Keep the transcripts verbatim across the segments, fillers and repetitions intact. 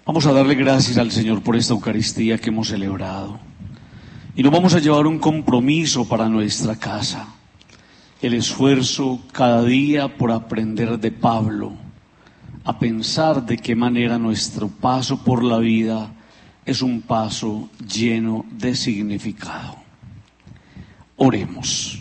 Vamos a darle gracias al Señor por esta Eucaristía que hemos celebrado. Y nos vamos a llevar un compromiso para nuestra casa. El esfuerzo cada día por aprender de Pablo, a pensar de qué manera nuestro paso por la vida es un paso lleno de significado. Oremos.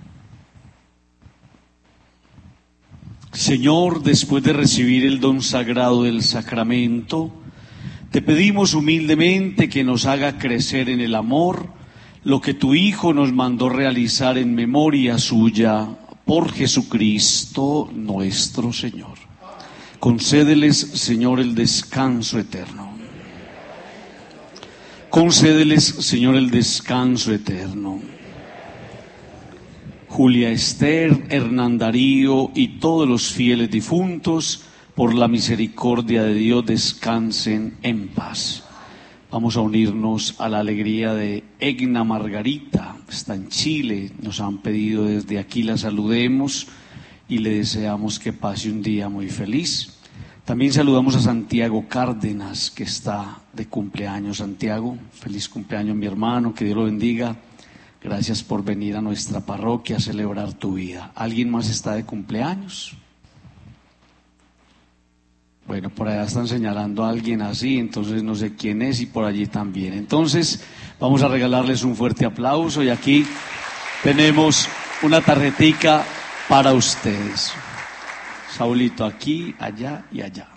Señor, después de recibir el don sagrado del sacramento, te pedimos humildemente que nos haga crecer en el amor lo que tu Hijo nos mandó realizar en memoria suya por Jesucristo nuestro Señor. Concédeles, Señor, el descanso eterno. Concédeles, Señor, el descanso eterno. Julia Esther, Hernán Darío y todos los fieles difuntos, por la misericordia de Dios, descansen en paz. Vamos a unirnos a la alegría de Egna Margarita, está en Chile, nos han pedido desde aquí la saludemos y le deseamos que pase un día muy feliz. También saludamos a Santiago Cárdenas, que está de cumpleaños. Santiago, feliz cumpleaños mi hermano, que Dios lo bendiga. Gracias por venir a nuestra parroquia a celebrar tu vida. ¿Alguien más está de cumpleaños? Bueno, por allá están señalando a alguien así, entonces no sé quién es, y por allí también. Entonces, vamos a regalarles un fuerte aplauso y aquí tenemos una tarjetica para ustedes. Saulito, aquí, allá y allá.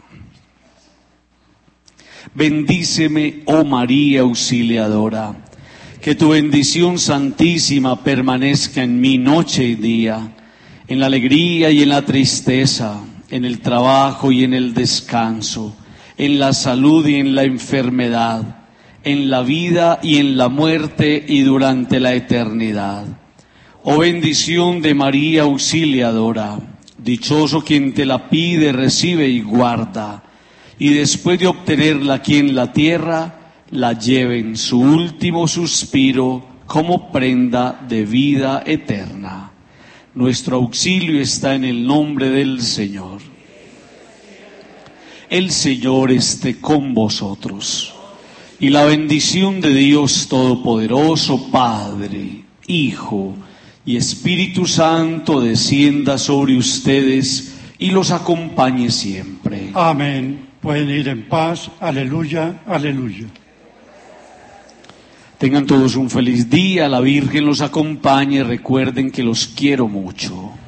Bendíceme, oh María Auxiliadora, que tu bendición santísima permanezca en mí noche y día, en la alegría y en la tristeza, en el trabajo y en el descanso, en la salud y en la enfermedad, en la vida y en la muerte y durante la eternidad. Oh bendición de María Auxiliadora, dichoso quien te la pide, recibe y guarda, y después de obtenerla aquí en la tierra, la lleve en su último suspiro como prenda de vida eterna. Nuestro auxilio está en el nombre del Señor. El Señor esté con vosotros. Y la bendición de Dios Todopoderoso, Padre, Hijo y Espíritu Santo descienda sobre ustedes y los acompañe siempre. Amén. Pueden ir en paz. Aleluya, aleluya. Tengan todos un feliz día, la Virgen los acompañe, recuerden que los quiero mucho.